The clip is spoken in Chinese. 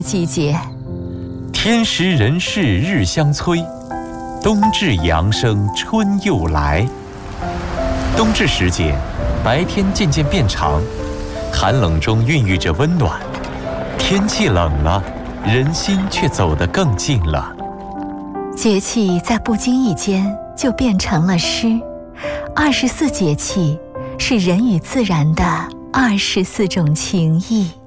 季节。 天时人事日相催，冬至阳生春又来。冬至时节，白天渐渐变长，寒冷中孕育着温暖。天气冷了，人心却走得更近了。 节气在不经意间就变成了诗。24节气是人与自然的24种情谊。